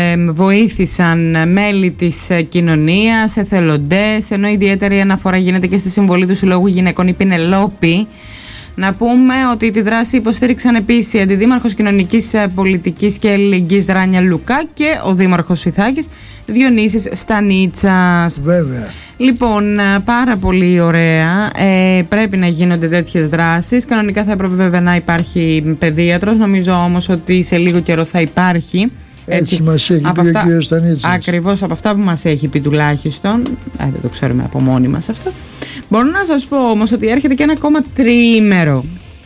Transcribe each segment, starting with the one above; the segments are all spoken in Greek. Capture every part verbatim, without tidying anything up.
ε, βοήθησαν μέλη της ε, κοινωνίας, εθελοντές, ενώ ιδιαίτερη αναφορά γίνεται και στη συμβολή του Συλλόγου Γυναικών η Πινελόπη. Να πούμε ότι τη δράση υποστήριξαν επίσης η Αντιδήμαρχος Κοινωνικής Πολιτικής και Ελληνικής Ράνια Λουκά και ο Δήμαρχος Ιθάκης Διονύσης Στανίτσας. Βέβαια. Λοιπόν, πάρα πολύ ωραία. Ε, πρέπει να γίνονται τέτοιες δράσεις. Κανονικά θα έπρεπε βέβαια να υπάρχει παιδίατρος. Νομίζω όμως ότι σε λίγο καιρό θα υπάρχει. Έτσι, έτσι μας έχει πει αυτά, ο κ. Στανίτσας. Ακριβώς από αυτά που μας έχει πει τουλάχιστον. Ε, δεν το ξέρουμε από μόνοι μας αυτό. Μπορώ να σας πω όμως ότι έρχεται και ένα ακόμα τριήμερο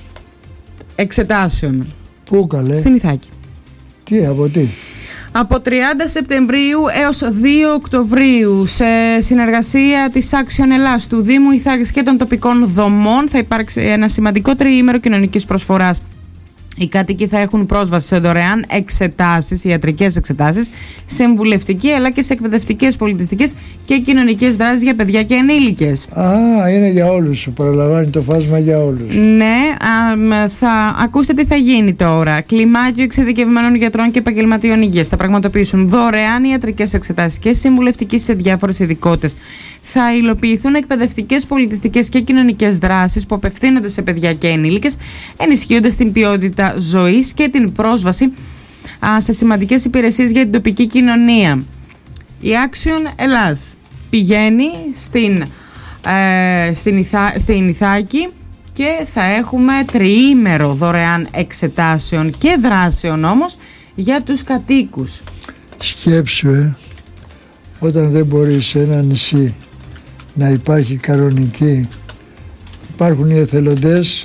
εξετάσεων. Πού καλέ? Στην Ιθάκη. Τι, από τι? Από τριάντα Σεπτεμβρίου έως δύο Οκτωβρίου, σε συνεργασία της Action Ελλάς, του Δήμου Ιθάκης και των τοπικών δομών, θα υπάρξει ένα σημαντικό τριήμερο κοινωνικής προσφοράς. Οι κάτοικοι θα έχουν πρόσβαση σε δωρεάν εξετάσεις, ιατρικές εξετάσεις, συμβουλευτική αλλά και σε εκπαιδευτικές, πολιτιστικές και κοινωνικές δράσεις για παιδιά και ενήλικες. Α, είναι για όλους, παραλαμβάνει το φάσμα για όλους. Ναι, α, θα ακούστε τι θα γίνει τώρα. Κλιμάκιο εξειδικευμένων γιατρών και επαγγελματιών υγείας θα πραγματοποιήσουν δωρεάν ιατρικές εξετάσεις και συμβουλευτικές σε διάφορες ειδικότητες. Θα υλοποιηθούν εκπαιδευτικές, πολιτιστικές και κοινωνικές δράσεις που απευθύνονται σε παιδιά και ενήλικες, ενισχύοντας την ποιότητα ζωής και την πρόσβαση α, σε σημαντικές υπηρεσίες για την τοπική κοινωνία. Η Action Ελλάς πηγαίνει στην, ε, στην, Ιθά, στην Ιθάκη και θα έχουμε τριήμερο δωρεάν εξετάσεων και δράσεων όμως για τους κατοίκους. Σκέψου, ε, όταν δεν μπορεί σε ένα νησί να υπάρχει κανονική, υπάρχουν οι εθελοντές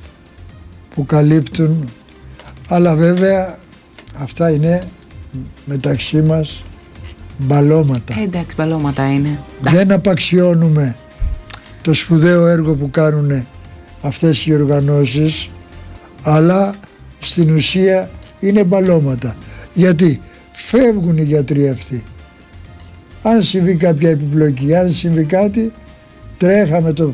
που καλύπτουν, αλλά βέβαια αυτά είναι μεταξύ μας μπαλώματα. Ε, εντάξει, μπαλώματα είναι. Δεν απαξιώνουμε το σπουδαίο έργο που κάνουν αυτές οι οργανώσεις, αλλά στην ουσία είναι μπαλώματα. Γιατί φεύγουν οι γιατροί αυτοί. Αν συμβεί κάποια επιπλοκή, αν συμβεί κάτι, τρέχαμε το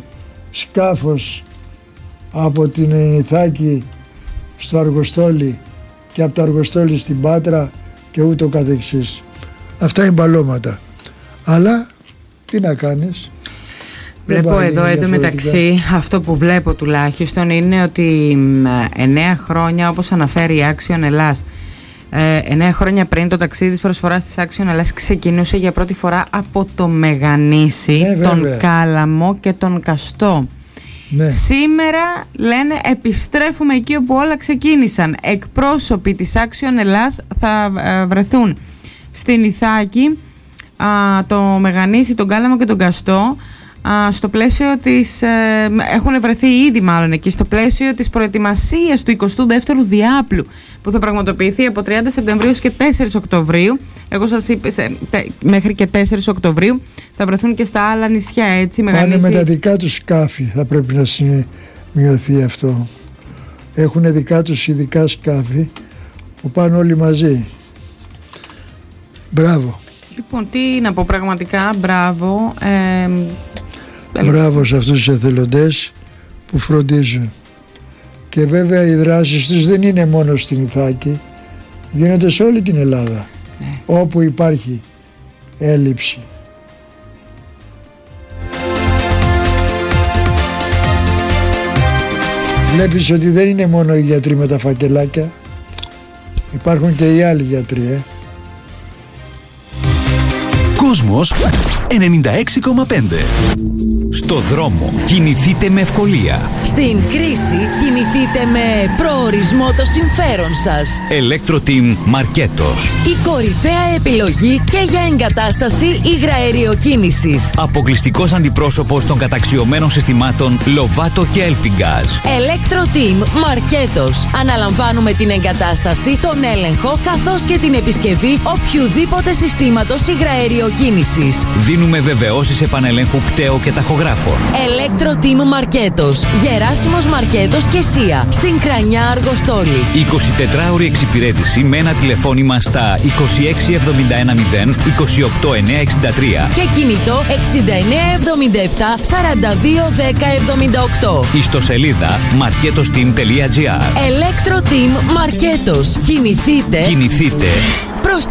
σκάφος από την Ιθάκη στο Αργοστόλι και από το Αργοστόλι στην Πάτρα και ούτω καθεξής. Αυτά είναι μπαλώματα. Αλλά τι να κάνεις. Βλέπω εδώ εντωμεταξύ, αυτό που βλέπω τουλάχιστον είναι ότι εννέα χρόνια, όπως αναφέρει η Action Ελλάς, εννέα χρόνια πριν το ταξίδι της προσφοράς της Action Ελλάς ξεκινούσε για πρώτη φορά από το Μεγανήσι, ναι, τον Κάλαμο και τον Καστό. Ναι. Σήμερα λένε επιστρέφουμε εκεί όπου όλα ξεκίνησαν. Εκπρόσωποι της Action Ελλάς θα βρεθούν στην Ιθάκη, α, το Μεγανήσι, τον Κάλαμο και τον Καστό, α, στο πλαίσιο της, ε, έχουν βρεθεί ήδη μάλλον εκεί, στο πλαίσιο της προετοιμασίας του εικοστού δεύτερου διάπλου που θα πραγματοποιηθεί από τριάντα Σεπτεμβρίου και τέσσερις Οκτωβρίου. Εγώ σας είπα σε, τε, μέχρι και τέσσερις Οκτωβρίου θα βρεθούν και στα άλλα νησιά, έτσι. Πάνε Μεγανήσι... με τα δικά τους σκάφη, θα πρέπει να σημειωθεί αυτό. Έχουν δικά τους ειδικά σκάφη που πάνε όλοι μαζί. Μπράβο. Λοιπόν, τι να πω, πραγματικά μπράβο. Ε, Μπράβο σε αυτούς τους εθελοντές που φροντίζουν. Και βέβαια οι δράσεις τους δεν είναι μόνο στην Ιθάκη, γίνονται σε όλη την Ελλάδα, ναι, όπου υπάρχει έλλειψη. Βλέπεις ότι δεν είναι μόνο οι γιατροί με τα φακελάκια, υπάρχουν και οι άλλοι γιατροί, ε. Κόσμος ενενήντα έξι κόμμα πέντε. Στο δρόμο κινηθείτε με ευκολία. Στην κρίση κινηθείτε με προορισμό το συμφέρον σας. Electro-Team Μαρκέτος. Η κορυφαία επιλογή και για εγκατάσταση υγραεριοκίνησης. Αποκλειστικός αντιπρόσωπος των καταξιωμένων συστημάτων Lovato και Elpingaz. Electro-Team Μαρκέτος. Αναλαμβάνουμε την εγκατάσταση, τον έλεγχο καθώς και την επισκευή οποιουδήποτε συστήματος υγραεριοκίνησης. Δίνουμε βεβαιώσεις επανελέγχου πτέο και ταχογράφων. Electro-Team Μαρκέτος. Γεράσιμος Μαρκέτος και Σία. Στην Κρανιά Αργοστόλη. εικοσιτετράωρη εξυπηρέτηση με ένα τηλεφώνημα στα είκοσι έξι εβδομήντα ένα μηδέν είκοσι οκτώ εννιακόσια εξήντα τρία και κινητό εξήντα εννέα εβδομήντα επτά σαράντα δύο δέκα εβδομήντα οκτώ. Ιστοσελίδα marketosteam τελεία gr. Electro-Team Μαρκέτος. Κινηθείτε. Κινηθείτε.